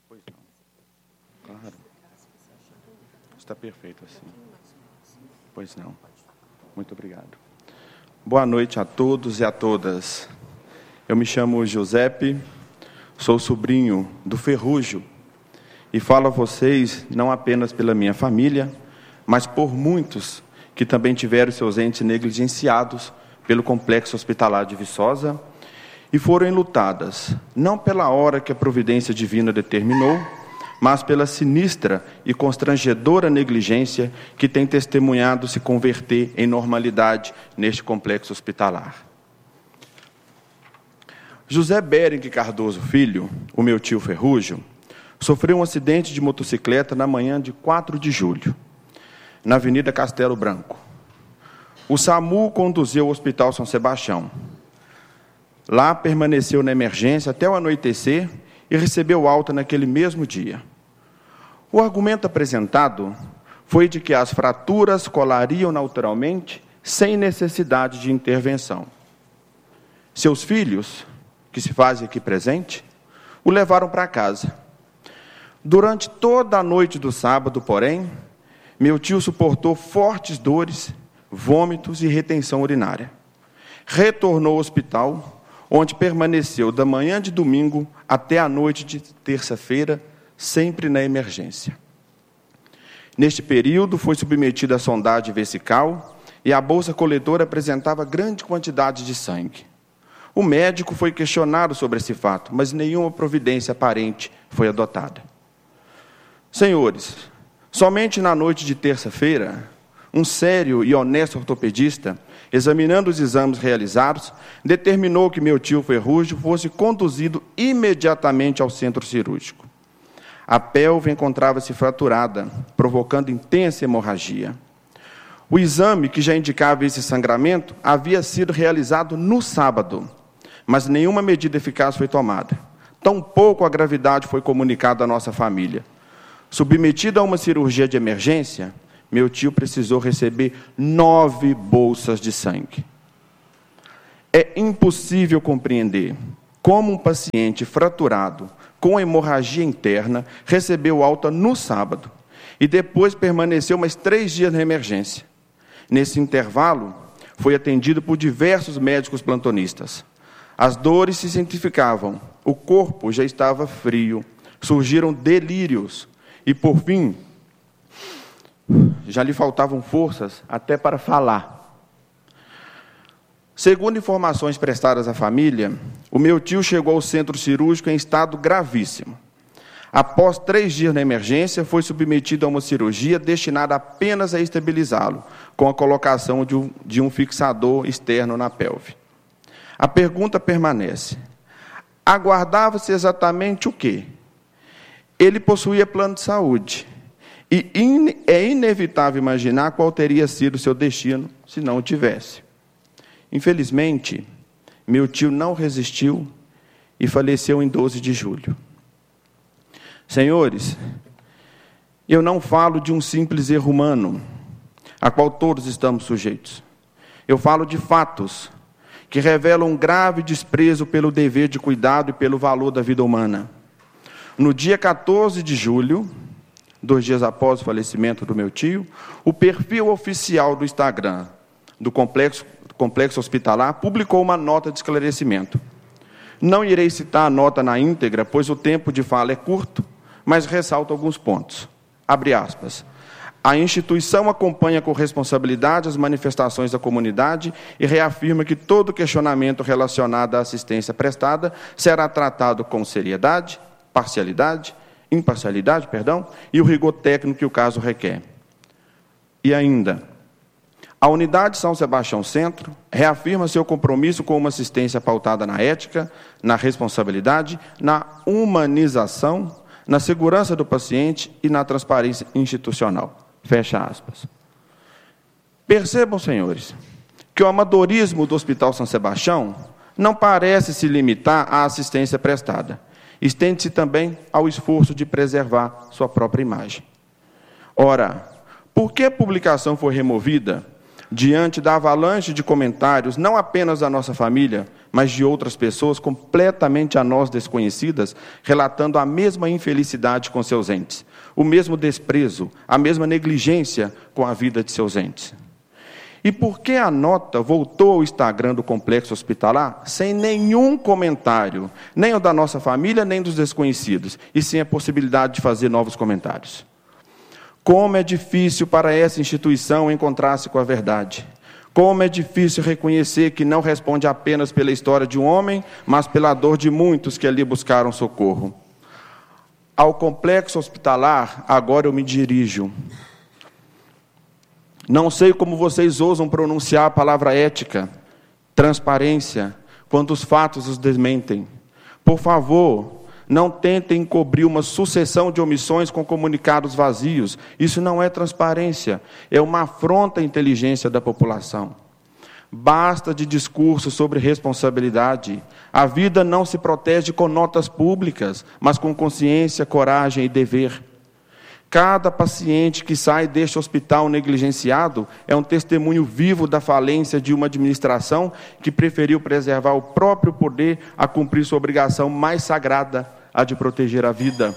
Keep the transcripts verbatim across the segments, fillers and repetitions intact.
Pois não. Claro. Está perfeito assim. Pois não. Muito obrigado. Boa noite a todos e a todas. Eu me chamo Giuseppe, sou sobrinho do Ferrugem e falo a vocês não apenas pela minha família, mas por muitos que também tiveram seus entes negligenciados pelo Complexo Hospitalar de Viçosa e foram enlutadas, não pela hora que a providência divina determinou, mas pela sinistra e constrangedora negligência que tem testemunhado se converter em normalidade neste complexo hospitalar. José Bering Cardoso Filho, o meu tio Ferrugem, sofreu um acidente de motocicleta na manhã de quatro de julho, na Avenida Castelo Branco. O SAMU o conduziu ao Hospital São Sebastião. Lá permaneceu na emergência até o anoitecer e recebeu alta naquele mesmo dia. O argumento apresentado foi de que as fraturas colariam naturalmente sem necessidade de intervenção. Seus filhos, que se fazem aqui presente, o levaram para casa. Durante toda a noite do sábado, porém, meu tio suportou fortes dores, vômitos e retenção urinária. Retornou ao hospital, onde permaneceu da manhã de domingo até a noite de terça-feira, sempre na emergência. Neste período, foi submetido à sondagem vesical e a bolsa coletora apresentava grande quantidade de sangue. O médico foi questionado sobre esse fato, mas nenhuma providência aparente foi adotada. Senhores, somente na noite de terça-feira, um sério e honesto ortopedista, examinando os exames realizados, determinou que meu tio Ferrugem fosse conduzido imediatamente ao centro cirúrgico. A pelve encontrava-se fraturada, provocando intensa hemorragia. O exame, que já indicava esse sangramento, havia sido realizado no sábado, mas nenhuma medida eficaz foi tomada. Tampouco a gravidade foi comunicada à nossa família. Submetido a uma cirurgia de emergência, meu tio precisou receber nove bolsas de sangue. É impossível compreender como um paciente fraturado, com hemorragia interna, recebeu alta no sábado e depois permaneceu mais três dias na emergência. Nesse intervalo, foi atendido por diversos médicos plantonistas. As dores se intensificavam, o corpo já estava frio, surgiram delírios e, por fim, já lhe faltavam forças até para falar. Segundo informações prestadas à família, o meu tio chegou ao centro cirúrgico em estado gravíssimo. Após três dias na emergência, foi submetido a uma cirurgia destinada apenas a estabilizá-lo, com a colocação de um, de um fixador externo na pelve. A pergunta permanece: aguardava-se exatamente o quê? Ele possuía plano de saúde, e in, é inevitável imaginar qual teria sido o seu destino se não o tivesse. Infelizmente, meu tio não resistiu e faleceu em doze de julho. Senhores, eu não falo de um simples erro humano, a qual todos estamos sujeitos. Eu falo de fatos que revelam um grave desprezo pelo dever de cuidado e pelo valor da vida humana. No dia quatorze de julho, dois dias após o falecimento do meu tio, o perfil oficial do Instagram do Complexo Complexo Hospitalar publicou uma nota de esclarecimento. Não irei citar a nota na íntegra, pois o tempo de fala é curto, mas ressalto alguns pontos. Abre aspas. A instituição acompanha com responsabilidade as manifestações da comunidade e reafirma que todo questionamento relacionado à assistência prestada será tratado com seriedade, parcialidade, imparcialidade, perdão, e o rigor técnico que o caso requer. E ainda, a Unidade São Sebastião Centro reafirma seu compromisso com uma assistência pautada na ética, na responsabilidade, na humanização, na segurança do paciente e na transparência institucional. Fecha aspas. Percebam, senhores, que o amadorismo do Hospital São Sebastião não parece se limitar à assistência prestada. Estende-se também ao esforço de preservar sua própria imagem. Ora, por que a publicação foi removida? diante da avalanche de comentários, não apenas da nossa família, mas de outras pessoas completamente a nós desconhecidas, relatando a mesma infelicidade com seus entes, o mesmo desprezo, a mesma negligência com a vida de seus entes. E por que a nota voltou ao Instagram do Complexo Hospitalar sem nenhum comentário, nem o da nossa família, nem dos desconhecidos, e sem a possibilidade de fazer novos comentários? Como é difícil para essa instituição encontrar-se com a verdade. Como é difícil reconhecer que não responde apenas pela história de um homem, mas pela dor de muitos que ali buscaram socorro. Ao Complexo Hospitalar, agora eu me dirijo. Não sei como vocês ousam pronunciar a palavra ética, transparência, quando os fatos os desmentem. Por favor, não tentem encobrir uma sucessão de omissões com comunicados vazios. Isso não é transparência, é uma afronta à inteligência da população. Basta de discurso sobre responsabilidade. A vida não se protege com notas públicas, mas com consciência, coragem e dever. Cada paciente que sai deste hospital negligenciado é um testemunho vivo da falência de uma administração que preferiu preservar o próprio poder a cumprir sua obrigação mais sagrada, a de proteger a vida.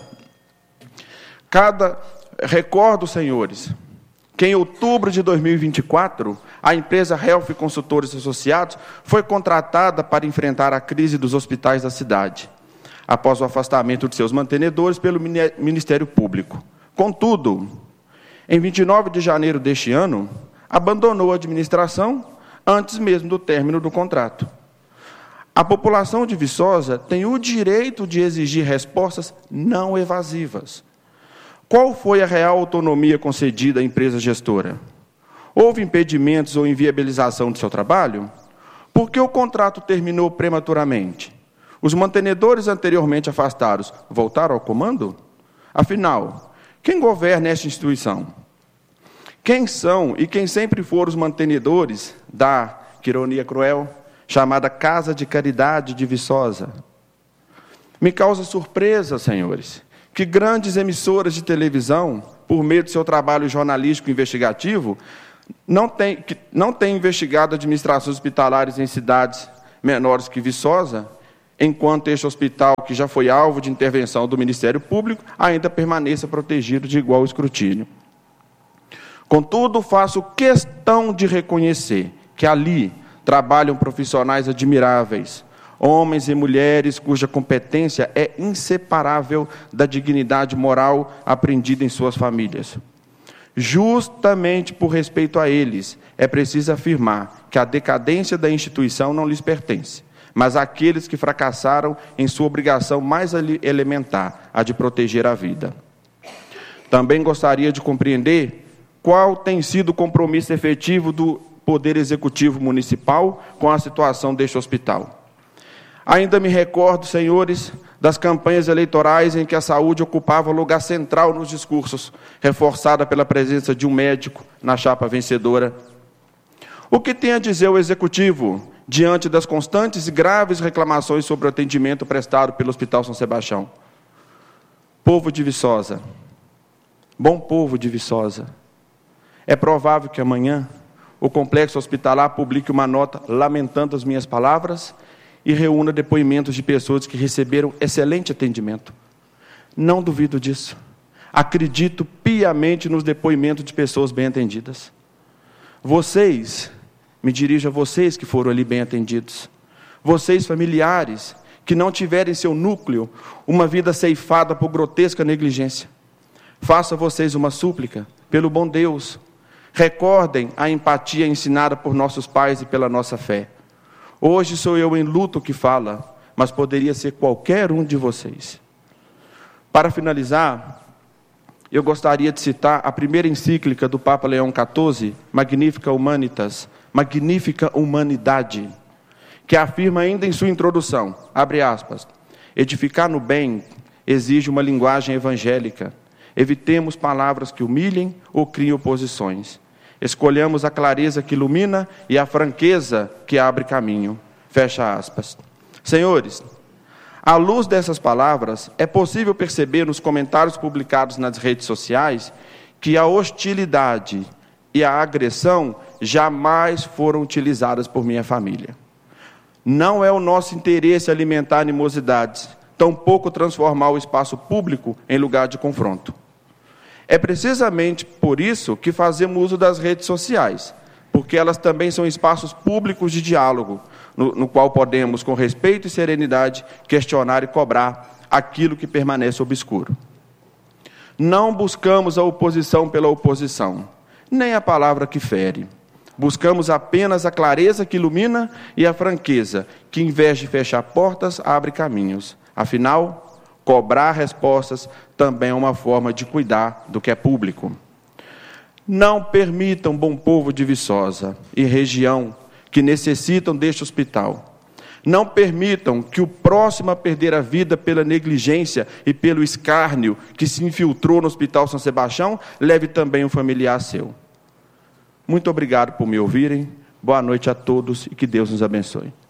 Cada recordo, senhores, que em outubro de dois mil e vinte e quatro, a empresa Health Consultores Associados foi contratada para enfrentar a crise dos hospitais da cidade, após o afastamento de seus mantenedores pelo Ministério Público. Contudo, em vinte e nove de janeiro deste ano, abandonou a administração antes mesmo do término do contrato. A população de Viçosa tem o direito de exigir respostas não evasivas. Qual foi a real autonomia concedida à empresa gestora? Houve impedimentos ou inviabilização do seu trabalho? Por que o contrato terminou prematuramente? Os mantenedores anteriormente afastados voltaram ao comando? Afinal, quem governa esta instituição? Quem são e quem sempre foram os mantenedores da, que ironia cruel, chamada Casa de Caridade de Viçosa? Me causa surpresa, senhores, que grandes emissoras de televisão, por meio do seu trabalho jornalístico investigativo, não têm, que não têm investigado administrações hospitalares em cidades menores que Viçosa, enquanto este hospital, que já foi alvo de intervenção do Ministério Público, ainda permaneça protegido de igual escrutínio. Contudo, faço questão de reconhecer que ali trabalham profissionais admiráveis, homens e mulheres cuja competência é inseparável da dignidade moral aprendida em suas famílias. Justamente por respeito a eles, é preciso afirmar que a decadência da instituição não lhes pertence, mas àqueles que fracassaram em sua obrigação mais elementar, a de proteger a vida. Também gostaria de compreender qual tem sido o compromisso efetivo do Poder Executivo Municipal com a situação deste hospital. Ainda me recordo, senhores, das campanhas eleitorais em que a saúde ocupava lugar central nos discursos, reforçada pela presença de um médico na chapa vencedora. O que tem a dizer o Executivo diante das constantes e graves reclamações sobre o atendimento prestado pelo Hospital São Sebastião? Povo de Viçosa, bom povo de Viçosa, é provável que amanhã o Complexo Hospitalar publique uma nota lamentando as minhas palavras e reúna depoimentos de pessoas que receberam excelente atendimento. Não duvido disso. Acredito piamente nos depoimentos de pessoas bem atendidas. Vocês, me dirijo a vocês que foram ali bem atendidos. Vocês, familiares, que não tiverem em seu núcleo uma vida ceifada por grotesca negligência. Faço a vocês uma súplica, pelo bom Deus. Recordem a empatia ensinada por nossos pais e pela nossa fé. Hoje sou eu em luto que fala, mas poderia ser qualquer um de vocês. Para finalizar, eu gostaria de citar a primeira encíclica do Papa Leão quatorze, Magnificat Humanitas, Magnífica Humanidade, que afirma ainda em sua introdução, abre aspas, edificar no bem exige uma linguagem evangélica. Evitemos palavras que humilhem ou criem oposições. Escolhamos a clareza que ilumina e a franqueza que abre caminho. Fecha aspas. Senhores, à luz dessas palavras, é possível perceber nos comentários publicados nas redes sociais que a hostilidade e a agressão jamais foram utilizadas por minha família. Não é o nosso interesse alimentar animosidades, tampouco transformar o espaço público em lugar de confronto. É precisamente por isso que fazemos uso das redes sociais, porque elas também são espaços públicos de diálogo, no, no qual podemos, com respeito e serenidade, questionar e cobrar aquilo que permanece obscuro. Não buscamos a oposição pela oposição, nem a palavra que fere. Buscamos apenas a clareza que ilumina e a franqueza, que, em vez de fechar portas, abre caminhos. Afinal, cobrar respostas também é uma forma de cuidar do que é público. Não permitam, bom povo de Viçosa e região, que necessitam deste hospital. Não permitam que o próximo a perder a vida pela negligência e pelo escárnio que se infiltrou no Hospital São Sebastião leve também um familiar seu. Muito obrigado por me ouvirem. Boa noite a todos e que Deus nos abençoe.